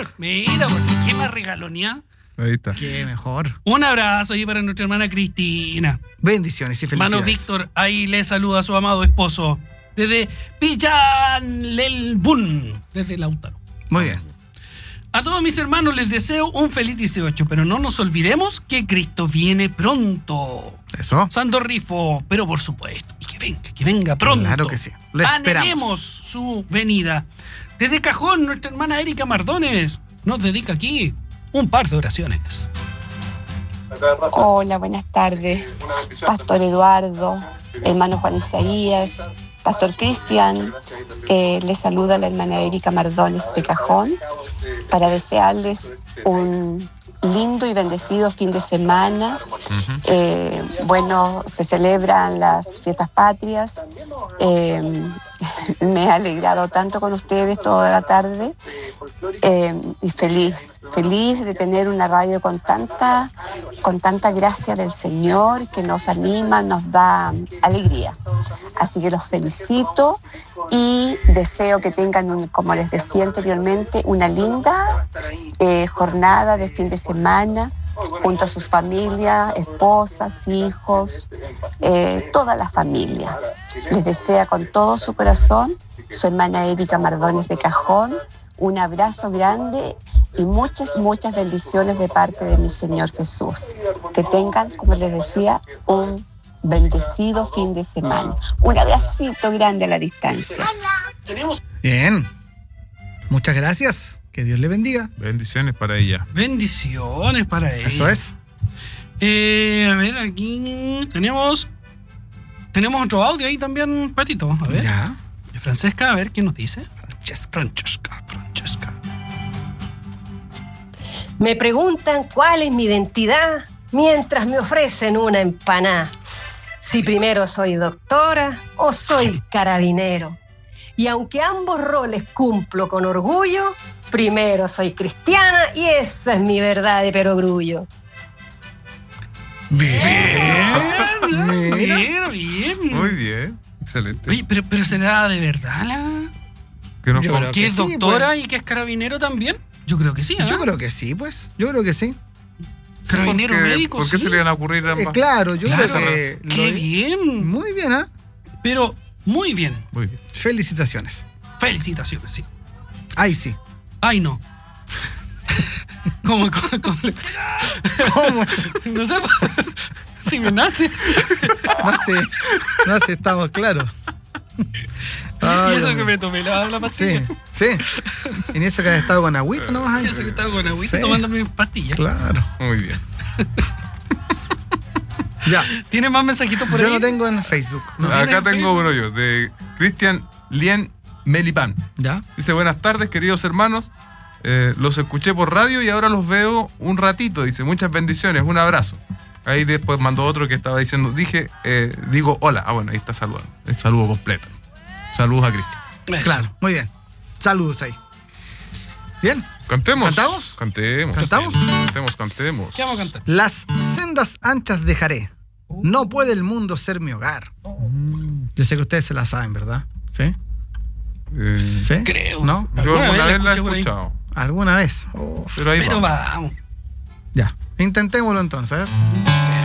Mira, pues qué más regalonía. Ahí está. Qué mejor. Un abrazo ahí para nuestra hermana Cristina. Bendiciones y felicidades. Hermano Víctor, ahí le saluda a su amado esposo desde Villalelbún, desde Lautaro. Muy bien. A todos mis hermanos les deseo un feliz 18, pero no nos olvidemos que Cristo viene pronto. Eso. Santo Rifo, pero por supuesto, y que venga pronto. Claro que sí. Lo esperamos. Anhelemos su venida. Desde Cajón, nuestra hermana Erika Mardones nos dedica aquí un par de oraciones. Hola, buenas tardes. Pastor Eduardo, hermano Juan Isaías, Pastor Cristian, les saluda la hermana Erika Mardones de Cajón para desearles un lindo y bendecido fin de semana. Bueno, se celebran las fiestas patrias. Me he alegrado tanto con ustedes toda la tarde y feliz de tener una radio con tanta gracia del Señor que nos anima, nos da alegría. Así que los felicito y deseo que tengan, como les decía anteriormente, una linda jornada de fin de semana junto a sus familias, esposas, hijos, toda la familia. Les desea con todo su corazón su hermana Erika Mardones de Cajón. Un abrazo grande y muchas bendiciones de parte de mi Señor Jesús. Que tengan, como les decía, un bendecido fin de semana. Un abracito grande a la distancia. Bien. Muchas gracias. Que Dios le bendiga. Bendiciones para ella. Bendiciones para ella. Eso es. A ver, aquí tenemos otro audio ahí también, Patito. A ver. Ya. De Francesca, a ver qué nos dice. Francesca. Me preguntan cuál es mi identidad mientras me ofrecen una empanada. Si primero soy doctora o soy carabinero. Y aunque ambos roles cumplo con orgullo, primero soy cristiana y esa es mi verdad de perogrullo. Bien. Muy bien. Excelente. Oye, pero ¿será de verdad Que no Yo creo que que es sí, doctora pues. y que es carabinero también? Yo creo que sí, ¿eh? Yo creo que sí, pues. Yo creo que sí. Carabinero médico, ¿Por qué sí. se le iban a ocurrir ambas? Claro, yo Claro. creo que... ¡Qué bien! Muy bien, ¿ah? Pero muy bien. Muy bien. Felicitaciones. Felicitaciones, sí. Ahí sí. Ay, no. ¿Cómo? ¿Cómo? No sé, si me nace. No sé, estamos claros. Ay, Y eso Dios que mío. me tomé la pastilla. Sí. En eso que has estado con agüita nomás ahí. Y eso que estaba con agüita Sí. tomándome pastillas. Claro. Muy bien. Ya. ¿Tienes más mensajitos por Yo ahí? no tengo en Facebook. ¿No Acá tienes tengo Facebook? uno yo, de Cristian Lien Melipan. ¿Ya? Dice, buenas tardes, queridos hermanos. Los escuché por radio y ahora los veo un ratito. Dice, muchas bendiciones, un abrazo. Ahí después mandó otro que estaba diciendo, digo hola. Ah, bueno, ahí está saludando. El saludo completo. Saludos a Cristian. Eso. Claro, muy bien. Saludos ahí. Bien. ¿Cantemos? ¿Cantamos? Cantemos. ¿Cantamos? Cantemos. ¿Qué vamos a cantar? Las sendas anchas dejaré. No puede el mundo ser mi hogar. Yo sé que ustedes se la saben, ¿verdad? ¿Sí? ¿Sí? Creo. ¿No? Yo alguna vez la he escuché por ahí. escuchado. ¿Alguna vez? Pero ahí Pero va. vamos. Ya. Intentémoslo entonces. ¿eh? Sí.